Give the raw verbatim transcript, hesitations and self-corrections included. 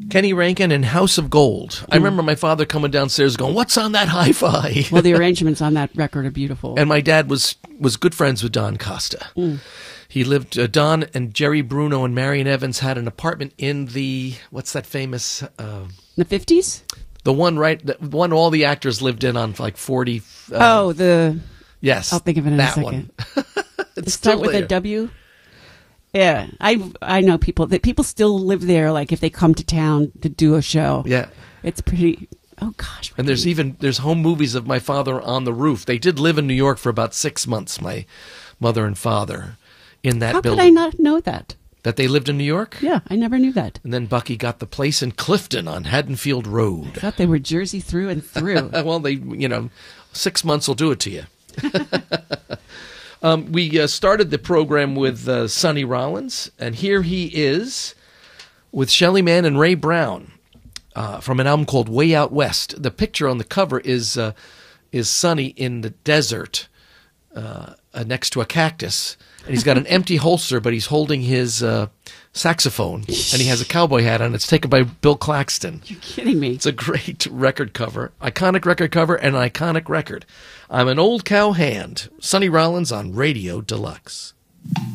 Kenny Rankin and House of Gold. I remember my father coming downstairs going, "What's on that hi-fi?" Well, the arrangements on that record are beautiful. And my dad was was good friends with Don Costa. Mm. He lived, uh, Don and Jerry Bruno and Marion Evans had an apartment in the, what's that famous? Uh, the fifties? The one, right, the one all the actors lived in on like forty. Uh, oh, the... Yes. I'll think of it in that a second. One. It's start with there. a W? Yeah, I I know people that people still live there. Like if they come to town to do a show, Yeah. it's pretty. Oh gosh! And there's even there's home movies of my father on the roof. They did live in New York for about six months. My mother and father in that How building. could I not know that? That they lived in New York. Yeah, I never knew that. And then Bucky got the place in Clifton on Haddonfield Road. I thought they were Jersey through and through. Well, they you know, six months will do it to you. Um, we uh, started the program with uh, Sonny Rollins, and here he is with Shelly Manne and Ray Brown uh, from an album called Way Out West. The picture on the cover is uh, is Sonny in the desert uh, uh, next to a cactus, and he's got an empty holster, but he's holding his uh, saxophone, and he has a cowboy hat on. It's taken by Bill Claxton. You're kidding me. It's a great record cover, iconic record cover, and an iconic record. I'm an old cow hand. Sonny Rollins on Radio Deluxe.